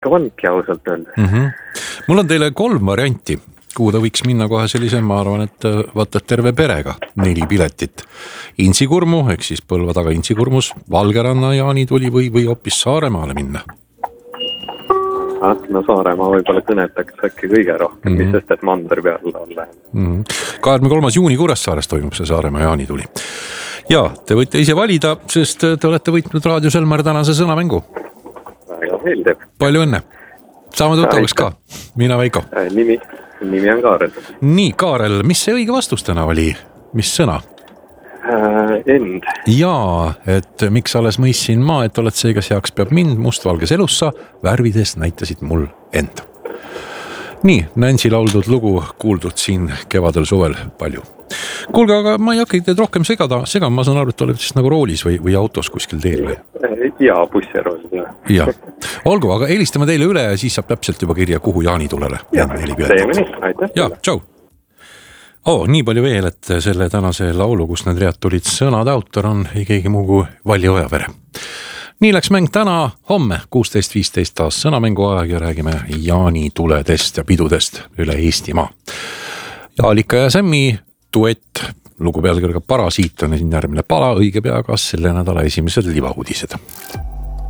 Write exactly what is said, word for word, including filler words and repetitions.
huvitav ongi ausalt öelda. Mm -hmm. Mul on teile kolm varianti, kuhu ta võiks minna kohe sellise, ma arvan, et vaata terve perega neli piletit. Intsikurmu, ehk siis Põlva taga Intsikurmus, Valgeranna jaanituli või, või hoopis Saaremaale minna. No Saaremaa võib-olla kõnetaks äkki kõige rohkem, mm -hmm. mis sest, et mandri peal olla. Mm -hmm. kahekümne kolmas juuni Kuressaares toimub see Saaremaa jaanituli. Ja te võite ise valida, sest te olete võitnud Raadio Selmer tänase sõnamängu. Väga meeldib. Palju õnne. Saame tuttavaks ka. Mina Veiko. Nimi, nimi on Kaarel. Nii, Kaarel, mis see õige vastus täna oli? Mis sõna? Äh, end. Jaa, et miks alles mõistsin ma, et oled see, kes heaks peab mind, mustvalges elussa, värvides näitasid mul end. Nii, Nancy lauldud lugu kuuldud siin kevadel suvel palju. Kuulge, aga ma ei hakka teid rohkem segada, segama, ma saan aru, et oled siis nagu roolis või, või autos kuskil teel või? Jaa, bussirool. Ja, olgu, aga helistame teile üle ja siis saab täpselt juba kirja, kuhu jaanitulele. Ja, teeme nii, aitäh. Ja, tšau. Oh, nii palju veel, et selle tänase laulu, kus need read tulid, sõnade autor on ei keegi muu kui Valli Ojavere. Nii läks mäng täna, homme kuusteist viisteist taas sõnamängu aeg ja räägime jaanituledest ja pidudest üle Eestimaa. Ja Alika ja Sämmi duett, lugu pealkirjaga Parasiit on siin järgmine pala, õige pea ka selle nädala esimesed libauudised.